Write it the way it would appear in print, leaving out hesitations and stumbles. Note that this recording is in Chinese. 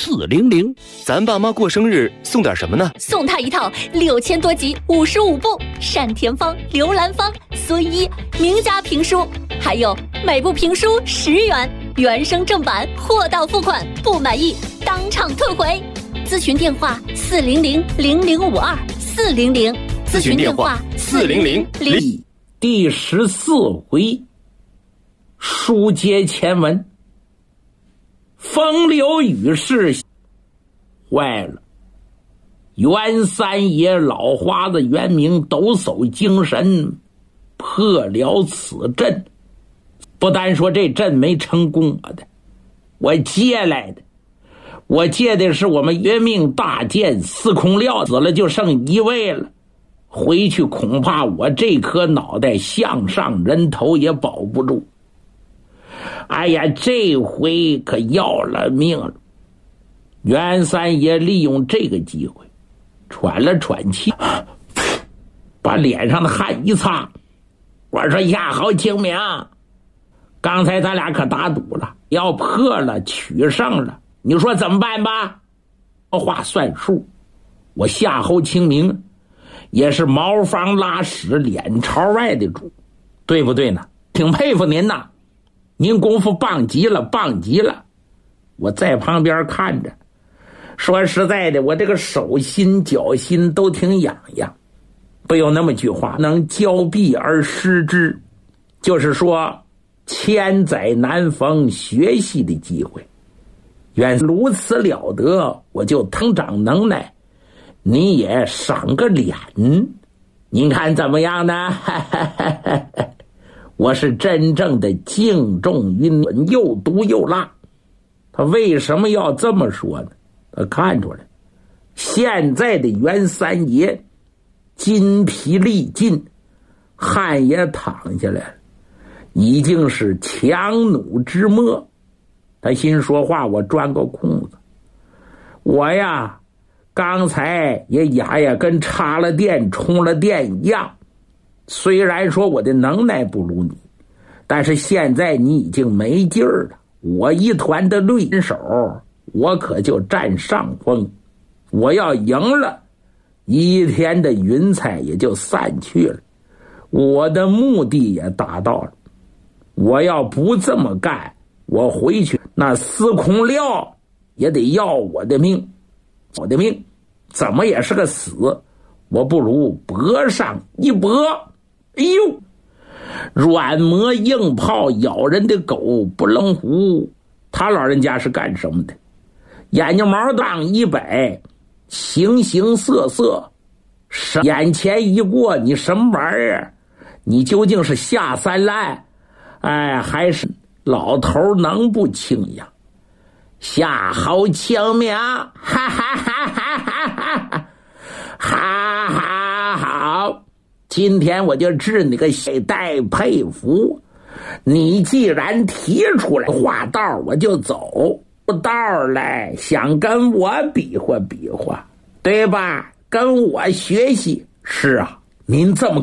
400。 咱爸妈过生日送点什么呢？ 送他一套6000多集55部单田芳、刘兰芳、孙一名家评书，还有每部评书10元，原声正版，货到付款，不满意当场退回。咨询电话400-0052，400。咨询电话400-00。 第14回，书接前文。风流雨事坏了，袁三爷老花子原名抖擞精神，破了此阵。不单说这阵没成功我接来的，我借的是我们绝命大剑司空廖，死了就剩一位了，回去恐怕我这颗脑袋向上人头也保不住。哎呀，这回可要了命了。袁三爷利用这个机会喘了喘气，把脸上的汗一擦，我说呀，好清明，刚才咱俩可打赌了，要破了取胜了，你说怎么办吧？话算数，我夏侯清明也是茅房拉屎脸朝外的主，对不对呢？挺佩服您呐，您功夫棒极了，棒极了。我在旁边看着，说实在的，我这个手心脚心都挺痒痒。不有那么句话，能交臂而失之，就是说千载难逢学习的机会。原如此了得，我就腾长能耐，你也赏个脸，您看怎么样呢？我是真正的敬重云伦，又毒又辣。他为什么要这么说呢？他看出来现在的袁三爷筋疲力尽，汗也淌下来了，已经是强弩之末。他心说话，我钻个空子，我呀刚才也跟插了电充了电一样，虽然说我的能耐不如你，但是现在你已经没劲儿了，我一团的对手，我可就占上风。我要赢了，一天的云彩也就散去了，我的目的也达到了。我要不这么干，我回去那司空廖也得要我的命，我的命怎么也是个死，我不如搏上一搏。哎呦，软磨硬泡咬人的狗不愣胡，他老人家是干什么的？眼睛毛当一摆，形形色色，眼前一过，你什么玩意儿？你究竟是下三滥，还是老头能不轻呀？夏侯清明，哈哈哈哈哈哈，哈哈好，今天我就治你个血带佩服。你既然提出来话道，我就走不道来，想跟我比划比划，对吧？跟我学习。是啊，您这么